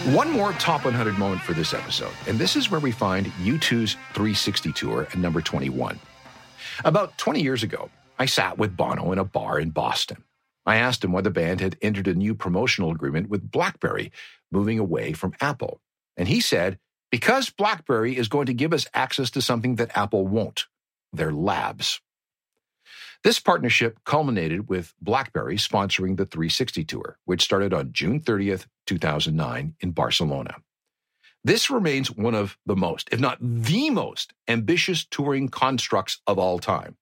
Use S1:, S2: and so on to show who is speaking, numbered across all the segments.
S1: One more Top 100 moment for this episode, and this is where we find U2's 360 tour at number 21. About 20 years ago, I sat with Bono in a bar in Boston. I asked him why the band had entered a new promotional agreement with BlackBerry, moving away from Apple. And he said, because BlackBerry is going to give us access to something that Apple won't, their labs. This partnership culminated with BlackBerry sponsoring the 360 tour, which started on June 30th, 2009 in Barcelona. This remains one of the most, if not the most, ambitious touring constructs of all time.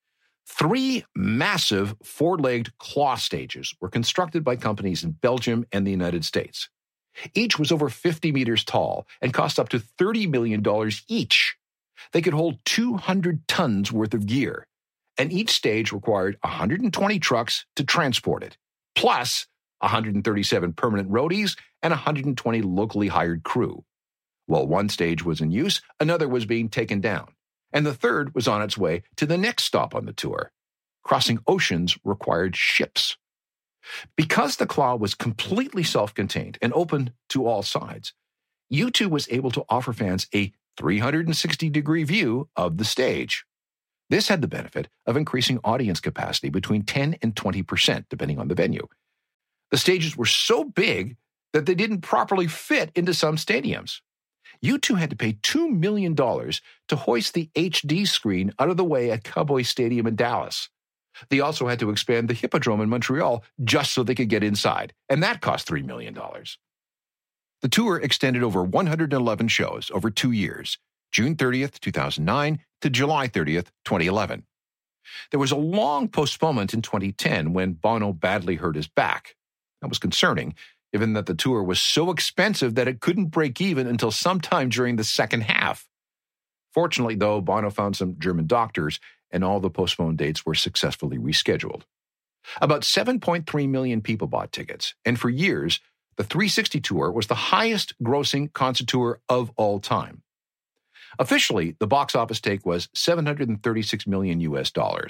S1: 3 massive 4-legged claw stages were constructed by companies in Belgium and the United States. Each was over 50 meters tall and cost up to $30 million each. They could hold 200 tons worth of gear, and each stage required 120 trucks to transport it, plus 137 permanent roadies and 120 locally hired crew. While one stage was in use, another was being taken down, and the third was on its way to the next stop on the tour. Crossing oceans required ships. Because the claw was completely self-contained and open to all sides, U2 was able to offer fans a 360-degree view of the stage. This had the benefit of increasing audience capacity between 10 and 20%, depending on the venue. The stages were so big that they didn't properly fit into some stadiums. U2 had to pay $2 million to hoist the HD screen out of the way at Cowboy Stadium in Dallas. They also had to expand the Hippodrome in Montreal just so they could get inside, and that cost $3 million. The tour extended over 111 shows over 2 years, June 30th, 2009 to July 30th, 2011. There was a long postponement in 2010 when Bono badly hurt his back. That was concerning, given that the tour was so expensive that it couldn't break even until sometime during the second half. Fortunately, though, Bono found some German doctors, and all the postponed dates were successfully rescheduled. About 7.3 million people bought tickets, and for years, the 360 tour was the highest-grossing concert tour of all time. Officially, the box office take was $736 million US.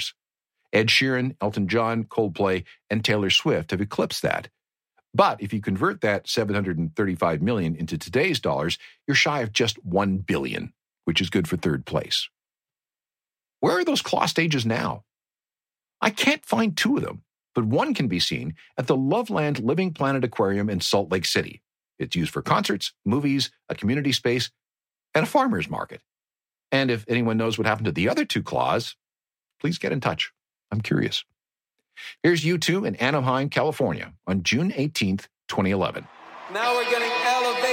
S1: Ed Sheeran, Elton John, Coldplay, and Taylor Swift have eclipsed that. But if you convert that $735 million into today's dollars, you're shy of just $1 billion, which is good for third place. Where are those claw stages now? I can't find 2 of them, but one can be seen at the Loveland Living Planet Aquarium in Salt Lake City. It's used for concerts, movies, a community space, and a farmer's market. And if anyone knows what happened to the other 2 claws, please get in touch. I'm curious. Here's U2 in Anaheim, California on June 18th, 2011.
S2: Now we're getting elevated.